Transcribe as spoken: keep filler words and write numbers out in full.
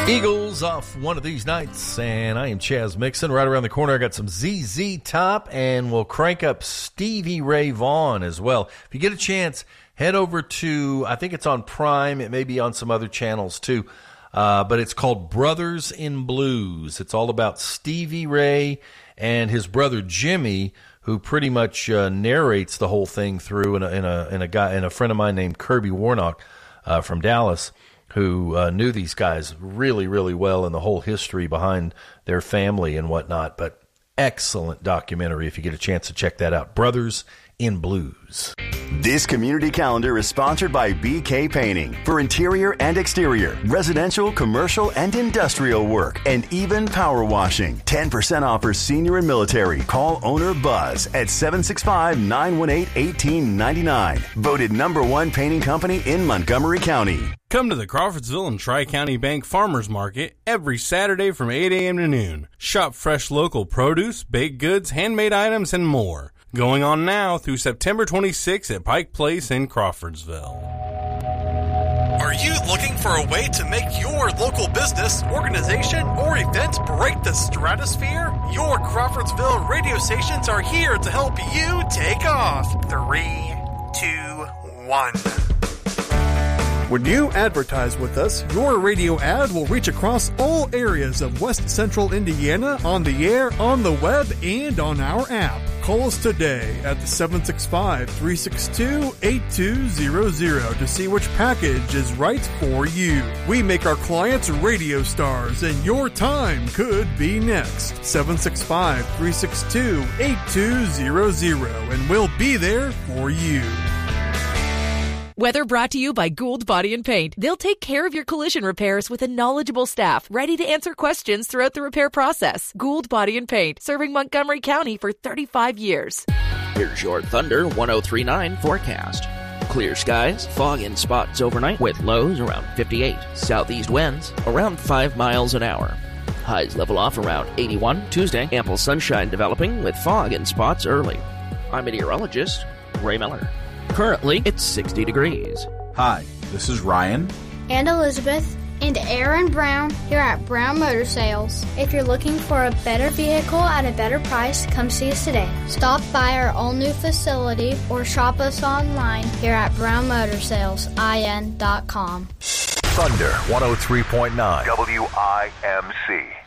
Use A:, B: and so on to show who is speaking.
A: Eagles off one of these nights, and I am Chaz Mixon. Right around the corner, I got some Z Z Top, and we'll crank up Stevie Ray Vaughan as well. If you get a chance, head over to, I think it's on Prime. It may be on some other channels too, uh, but it's called Brothers in Blues. It's all about Stevie Ray and his brother Jimmy, who pretty much uh, narrates the whole thing through, and a, and a, and a guy and a friend of mine named Kirby Warnock uh, from Dallas, who uh, knew these guys really, really well and the whole history behind their family and whatnot. But excellent documentary if you get a chance to check that out. Brothers in Blues.
B: This community calendar is sponsored by B K Painting for interior and exterior, residential, commercial, and industrial work, and even power washing. ten percent off for senior and military. Call owner Buzz at seven six five, nine one eight, one eight nine nine. Voted number one painting company in Montgomery County.
C: Come to the Crawfordsville and Tri-County Bank Farmers Market every Saturday from eight a.m. to noon. Shop fresh local produce, baked goods, handmade items, and more. Going on now through September twenty-sixth at Pike Place in Crawfordsville.
D: Are you looking for a way to make your local business, organization, or event break the stratosphere? Your Crawfordsville radio stations are here to help you take off. Three, two, one.
E: When you advertise with us, your radio ad will reach across all areas of West Central Indiana on the air, on the web, and on our app. Call us today at seven six five, three six two, eight two zero zero to see which package is right for you. We make our clients radio stars, and your time could be next. seven six five, three six two, eight two zero zero, and we'll be there for you.
F: Weather brought to you by Gould Body and Paint. They'll take care of your collision repairs with a knowledgeable staff ready to answer questions throughout the repair process. Gould Body and Paint, serving Montgomery County for thirty-five years.
G: Here's your Thunder one oh three point nine forecast. Clear skies, fog in spots overnight with lows around fifty-eight. Southeast winds around five miles an hour. Highs level off around eighty-one. Tuesday, ample sunshine developing with fog in spots early. I'm meteorologist Ray Miller. Currently, it's sixty degrees.
H: Hi, this is Ryan.
I: And Elizabeth. And Aaron Brown here at Brown Motor Sales. If you're looking for a better vehicle at a better price, come see us today. Stop by our all-new facility or shop us online here at brown motor sales I N dot com.
J: Thunder one oh three point nine W I M C.